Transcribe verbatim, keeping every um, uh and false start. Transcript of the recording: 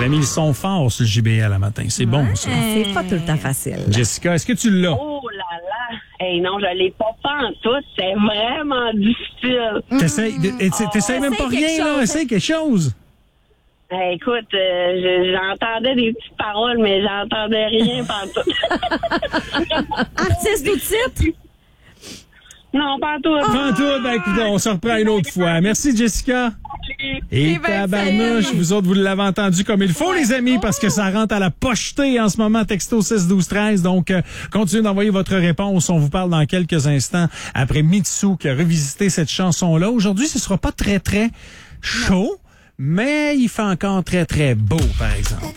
avait mis le son fort sur le J B L à matin. C'est bon, ça. C'est pas tout le temps facile. Jessica, est-ce que tu l'as? Oh là là! Hey, non, je l'ai pas fait en tout. C'est vraiment difficile. T'essayes, de- t'essayes même pas Essaye rien, quelque là. chose. Essaye quelque chose. Hey, écoute, euh, je- j'entendais des petites paroles, mais j'entendais rien pantoute. Artiste ou titre? Non, pantoute. Pantoute, ben écoute, on se reprend une autre fois. Merci, Jessica. Et Eh ben, tabarnouche, salut. vous autres, vous l'avez entendu comme il faut, les amis, parce que ça rentre à la pochetée en ce moment, texto six douze treize. Donc, euh, continuez d'envoyer votre réponse. On vous parle dans quelques instants après Mitsou qui a revisité cette chanson-là. Aujourd'hui, ce sera pas très, très chaud, mais il fait encore très, très beau, par exemple.